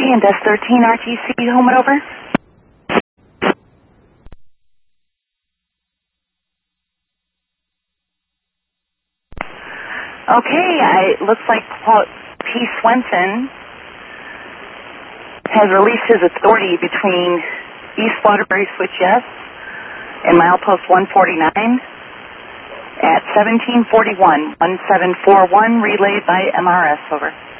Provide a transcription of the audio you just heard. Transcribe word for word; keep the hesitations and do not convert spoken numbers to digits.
and Desk thirteen R T C, home and over. Okay, I, it looks like Paul P. Swenson has released his authority between East Waterbury Switch S and milepost one forty-nine at seventeen forty-one, one seven four one, relayed by M R S, over.